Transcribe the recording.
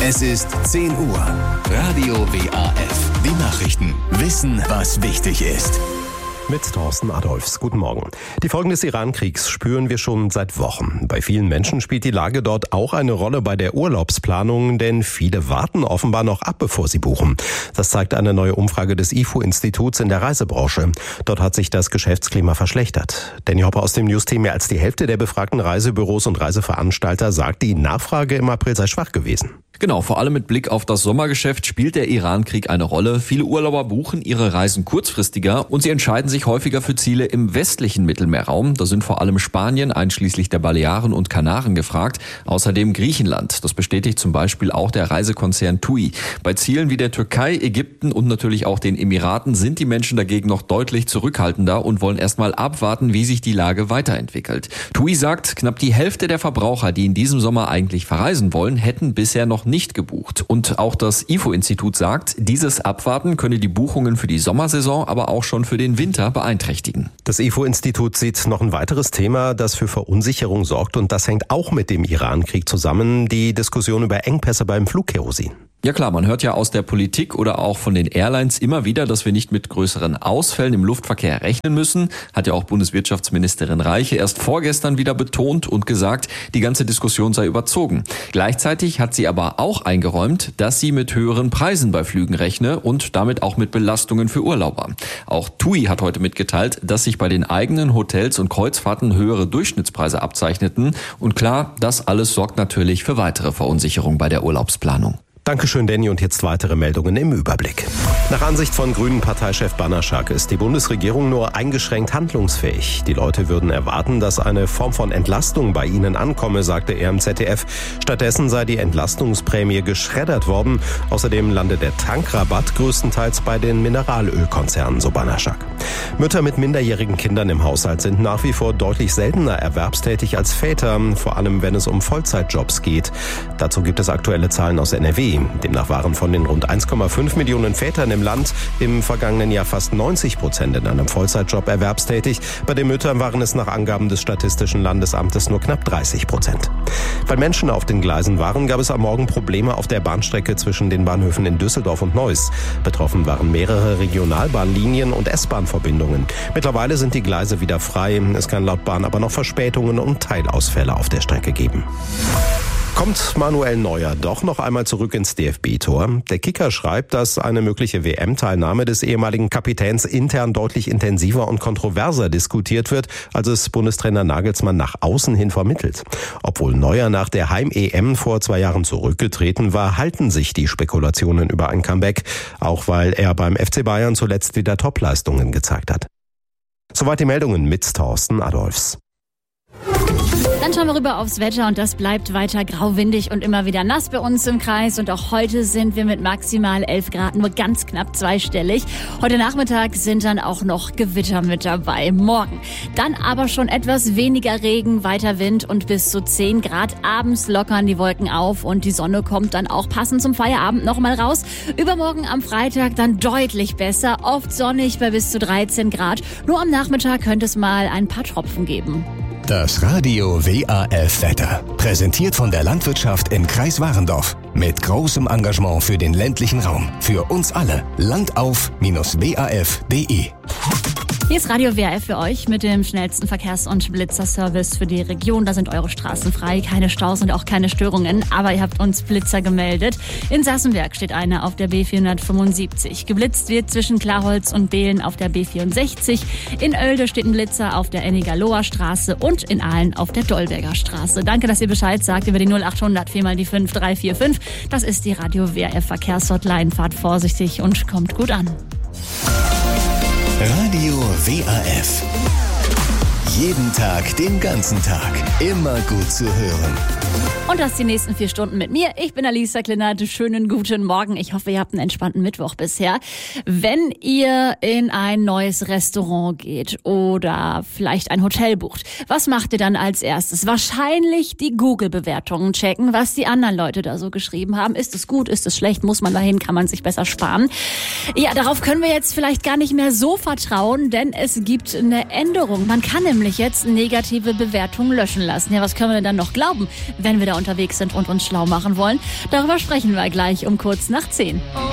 Es ist 10 Uhr. Radio WAF. Die Nachrichten. Wissen, was wichtig ist. Mit Thorsten Adolfs. Guten Morgen. Die Folgen des Iran-Kriegs spüren wir schon seit Wochen. Bei vielen Menschen spielt die Lage dort auch eine Rolle bei der Urlaubsplanung, denn viele warten offenbar noch ab, bevor sie buchen. Das zeigt eine neue Umfrage des IFO-Instituts in der Reisebranche. Dort hat sich das Geschäftsklima verschlechtert. Danny Hopper aus dem News-Team: Mehr als die Hälfte der befragten Reisebüros und Reiseveranstalter sagt, die Nachfrage im April sei schwach gewesen. Genau, vor allem mit Blick auf das Sommergeschäft spielt der Iran-Krieg eine Rolle. Viele Urlauber buchen ihre Reisen kurzfristiger und sie entscheiden sich häufiger für Ziele im westlichen Mittelmeerraum. Da sind vor allem Spanien, einschließlich der Balearen und Kanaren gefragt. Außerdem Griechenland. Das bestätigt zum Beispiel auch der Reisekonzern TUI. Bei Zielen wie der Türkei, Ägypten und natürlich auch den Emiraten sind die Menschen dagegen noch deutlich zurückhaltender und wollen erstmal abwarten, wie sich die Lage weiterentwickelt. TUI sagt, knapp die Hälfte der Verbraucher, die in diesem Sommer eigentlich verreisen wollen, hätten bisher noch nicht gebucht. Und auch das IFO-Institut sagt, dieses Abwarten könne die Buchungen für die Sommersaison, aber auch schon für den Winter beeinträchtigen. Das IFO-Institut sieht noch ein weiteres Thema, das für Verunsicherung sorgt, und das hängt auch mit dem Iran-Krieg zusammen: die Diskussion über Engpässe beim Flugkerosin. Ja klar, man hört ja aus der Politik oder auch von den Airlines immer wieder, dass wir nicht mit größeren Ausfällen im Luftverkehr rechnen müssen. Hat ja auch Bundeswirtschaftsministerin Reiche erst vorgestern wieder betont und gesagt, die ganze Diskussion sei überzogen. Gleichzeitig hat sie aber auch eingeräumt, dass sie mit höheren Preisen bei Flügen rechne und damit auch mit Belastungen für Urlauber. Auch TUI hat heute mitgeteilt, dass sich bei den eigenen Hotels und Kreuzfahrten höhere Durchschnittspreise abzeichneten. Und klar, das alles sorgt natürlich für weitere Verunsicherung bei der Urlaubsplanung. Dankeschön, Danny. Und jetzt weitere Meldungen im Überblick. Nach Ansicht von Grünen-Parteichef Banaschak ist die Bundesregierung nur eingeschränkt handlungsfähig. Die Leute würden erwarten, dass eine Form von Entlastung bei ihnen ankomme, sagte er im ZDF. Stattdessen sei die Entlastungsprämie geschreddert worden. Außerdem landet der Tankrabatt größtenteils bei den Mineralölkonzernen, so Banaschak. Mütter mit minderjährigen Kindern im Haushalt sind nach wie vor deutlich seltener erwerbstätig als Väter, vor allem wenn es um Vollzeitjobs geht. Dazu gibt es aktuelle Zahlen aus NRW. Demnach waren von den rund 1,5 Millionen Vätern im Land im vergangenen Jahr fast 90% in einem Vollzeitjob erwerbstätig. Bei den Müttern waren es nach Angaben des Statistischen Landesamtes nur knapp 30%. Weil Menschen auf den Gleisen waren, gab es am Morgen Probleme auf der Bahnstrecke zwischen den Bahnhöfen in Düsseldorf und Neuss. Betroffen waren mehrere Regionalbahnlinien und S-Bahn-Verbindungen. Mittlerweile sind die Gleise wieder frei. Es kann laut Bahn aber noch Verspätungen und Teilausfälle auf der Strecke geben. Kommt Manuel Neuer doch noch einmal zurück ins DFB-Tor? Der Kicker schreibt, dass eine mögliche WM-Teilnahme des ehemaligen Kapitäns intern deutlich intensiver und kontroverser diskutiert wird, als es Bundestrainer Nagelsmann nach außen hin vermittelt. Obwohl Neuer nach der Heim-EM vor 2 Jahren zurückgetreten war, halten sich die Spekulationen über ein Comeback, auch weil er beim FC Bayern zuletzt wieder Topleistungen gezeigt hat. Soweit die Meldungen mit Thorsten Adolfs. Dann schauen wir rüber aufs Wetter, und das bleibt weiter grauwindig und immer wieder nass bei uns im Kreis. Und auch heute sind wir mit maximal 11 Grad nur ganz knapp zweistellig. Heute Nachmittag sind dann auch noch Gewitter mit dabei. Morgen dann aber schon etwas weniger Regen, weiter Wind und bis zu 10 Grad. Abends lockern die Wolken auf und die Sonne kommt dann auch passend zum Feierabend noch mal raus. Übermorgen am Freitag dann deutlich besser, oft sonnig bei bis zu 13 Grad. Nur am Nachmittag könnte es mal ein paar Tropfen geben. Das Radio WAF Wetter. Präsentiert von der Landwirtschaft im Kreis Warendorf. Mit großem Engagement für den ländlichen Raum. Für uns alle. Landauf-waf.de. Hier ist Radio WAF für euch mit dem schnellsten Verkehrs- und Blitzerservice für die Region. Da sind eure Straßen frei, keine Staus und auch keine Störungen. Aber ihr habt uns Blitzer gemeldet. In Sassenberg steht einer auf der B475. Geblitzt wird zwischen Klarholz und Behlen auf der B64. In Oelde steht ein Blitzer auf der Ennigerloher Straße und in Aalen auf der Dolberger Straße. Danke, dass ihr Bescheid sagt über die 0800 4 mal die 5345. Das ist die Radio WAF Verkehrshotline. Fahrt vorsichtig und kommt gut an. Radio WAF. Jeden Tag, den ganzen Tag. Immer gut zu hören. Und das die nächsten 4 Stunden mit mir. Ich bin Alisa Klinert. Schönen guten Morgen. Ich hoffe, ihr habt einen entspannten Mittwoch bisher. Wenn ihr in ein neues Restaurant geht oder vielleicht ein Hotel bucht, was macht ihr dann als erstes? Wahrscheinlich die Google-Bewertungen checken, was die anderen Leute da so geschrieben haben. Ist es gut, ist es schlecht, muss man dahin, kann man sich besser sparen? Ja, darauf können wir jetzt vielleicht gar nicht mehr so vertrauen, denn es gibt eine Änderung. Man kann nämlich nämlich jetzt negative Bewertungen löschen lassen. Ja, was können wir denn dann noch glauben, wenn wir da unterwegs sind und uns schlau machen wollen? Darüber sprechen wir gleich um kurz nach 10.